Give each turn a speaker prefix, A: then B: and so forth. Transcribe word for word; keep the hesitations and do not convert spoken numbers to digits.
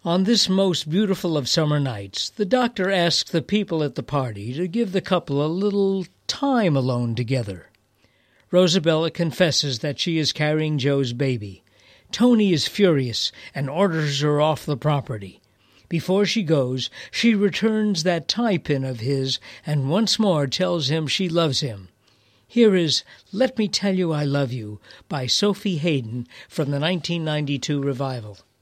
A: On this most beautiful of summer nights, the doctor asks the people at the party to give the couple a little time alone together. Rosabella confesses that she is carrying Joe's baby. Tony is furious and orders her off the property. Before she goes, she returns that tie pin of his and once more tells him she loves him. Here is Let Me Tell You I Love You by Sophie Hayden from the nineteen ninety-two revival.